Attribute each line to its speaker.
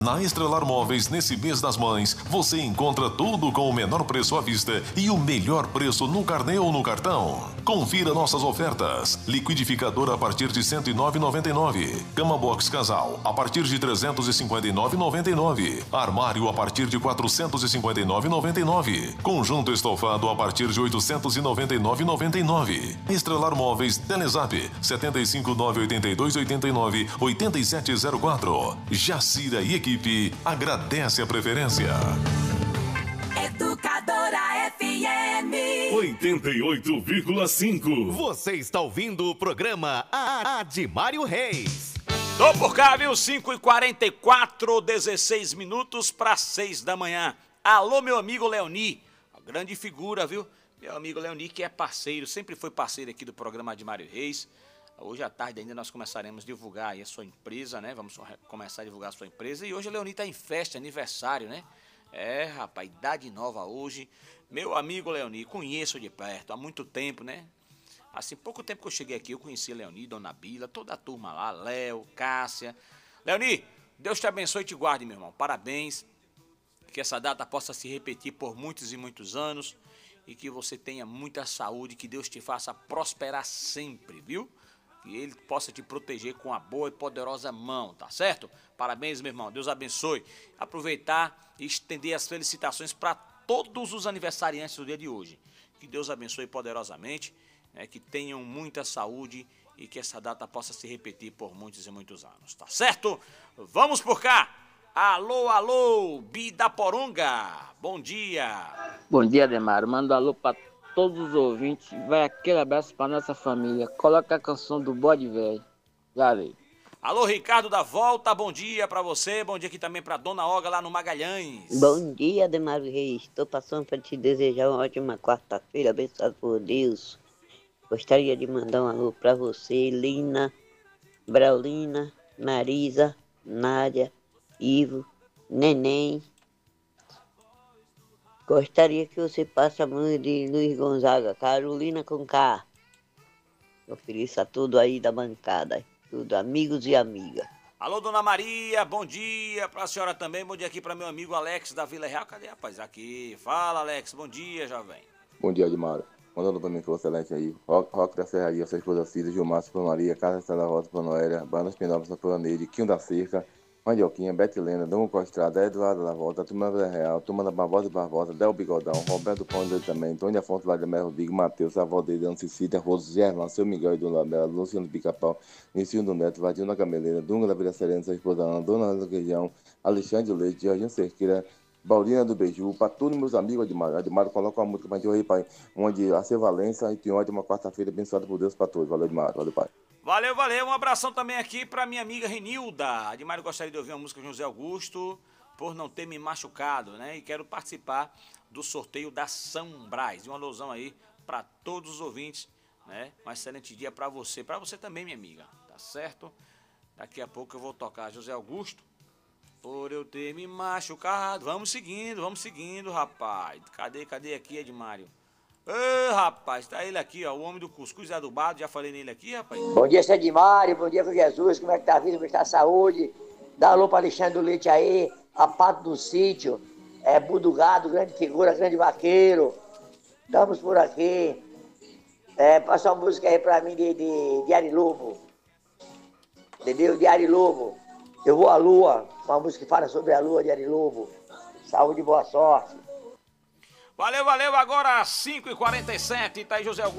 Speaker 1: Na Estrelar Móveis, nesse mês das mães, você encontra tudo com o menor preço à vista e o melhor preço no carnê ou no cartão. Confira nossas ofertas. Liquidificador a partir de R$ 109,99. Cama box casal a partir de R$ 359,99. Armário a partir de R$ 459,99. Conjunto estofado a partir de R$ 899,99. Estrelar Móveis, Telezap 75982898704. Jacira e equipe agradece a preferência.
Speaker 2: Educadora FM
Speaker 3: 88,5.
Speaker 4: Você está ouvindo o programa Admário Reis.
Speaker 5: Tô por cá, viu? 5h44, 16 minutos para 6 da manhã. Alô, meu amigo Leoni, grande figura, viu? Meu amigo Leoni, que é parceiro, sempre foi parceiro aqui do programa Admário Reis. Hoje à tarde ainda nós começaremos a divulgar aí a sua empresa, né? Vamos começar a divulgar a sua empresa. E hoje a Leoni está em festa, aniversário, né? É, rapaz, idade nova hoje. Meu amigo Leoni, conheço de perto há muito tempo, né? Assim, pouco tempo que eu cheguei aqui, eu conheci a Leoni, Dona Bila, toda a turma lá, Léo, Cássia. Leoni, Deus te abençoe e te guarde, meu irmão. Parabéns. Que essa data possa se repetir por muitos e muitos anos. E que você tenha muita saúde, que Deus te faça prosperar sempre, viu? Que Ele possa te proteger com a boa e poderosa mão, tá certo? Parabéns, meu irmão. Deus abençoe. Aproveitar e estender as felicitações para todos os aniversariantes do dia de hoje. Que Deus abençoe poderosamente, né? Que tenham muita saúde e que essa data possa se repetir por muitos e muitos anos, tá certo? Vamos por cá. Alô, alô, Bidaporonga. Bom dia.
Speaker 6: Bom dia, Admário. Manda um alô para todos os ouvintes, vai aquele abraço para nossa família. Coloca a canção do Bode Velho. Valeu.
Speaker 5: Alô, Ricardo da Volta, bom dia para você, bom dia aqui também para Dona Olga lá no Magalhães.
Speaker 7: Bom dia, Admário Reis. Estou passando para te desejar uma ótima quarta-feira, abençoado por Deus. Gostaria de mandar um alô para você, Lina, Braulina, Marisa, Nádia, Ivo, Neném. Gostaria que você passe a mão de Luiz Gonzaga, Carolina com K. Ofereça tudo aí da bancada, tudo, amigos e amigas.
Speaker 5: Alô, Dona Maria, bom dia pra senhora também, bom dia aqui pra meu amigo Alex da Vila Real. Cadê, rapaz? Aqui, fala, Alex, bom dia, jovem.
Speaker 8: Bom dia, Admário. Mandando pra mim que você excelente aí. Rock da Serraria, sua esposa Cida, Gilmar, Sua Maria, Casa Estrada Rosa, Sua Noélia, Banas Pinópolis, Sua Neide, Quinho da Cerca, Mandioquinha, Betilena, Dom Costrada, Eduardo da Volta, Turma da Vila Real, Turma da Barbosa e Barbosa, Del Bigodão, Roberto Pão dele também, Antônio Afonso Vladimir Rodrigo, Matheus, Avó dele, Ana Cecília, Roso, Germán, Seu Miguel e Dona Labela, Luciano Pica-Pau, Nicinho do Neto, Vadilna Cameleira, Dunga da Vila Serena, sua esposa Ana, Dona Ana Queijão, Alexandre Leite, Jorginho Cerqueira, Baurina do Beiju, para todos meus amigos, Admário, coloca uma música pra gente ouvir, pai, onde a Seu Valença e tem ótima quarta-feira, abençoada por Deus para todos. Valeu, Admário, valeu, pai.
Speaker 5: Valeu, valeu. Um abração também aqui pra minha amiga Renilda. Admário, gostaria de ouvir uma música de José Augusto, por não ter me machucado, né? E quero participar do sorteio da São Brás. E uma alusão aí pra todos os ouvintes, né? Um excelente dia pra você também, minha amiga, tá certo? Daqui a pouco eu vou tocar José Augusto, por eu ter me machucado. Vamos seguindo, rapaz. Cadê aqui, Admário? Ô, rapaz, tá ele aqui, ó, o homem do cuscuz adubado, já falei nele aqui, rapaz.
Speaker 9: Bom dia, Edmário, bom dia com Jesus, como é que tá a vida, como é que tá a saúde? Dá alô pra Alexandre do Leite aí, a Pato do Sítio, Budugado, grande figura, grande vaqueiro. Estamos por aqui. Passa uma música aí pra mim de Ari Lobo. Entendeu? De Ari Lobo. Eu vou à lua, uma música que fala sobre a lua de Ari Lobo. Saúde e boa sorte.
Speaker 5: Valeu, agora 5h47, tá aí José Augusto.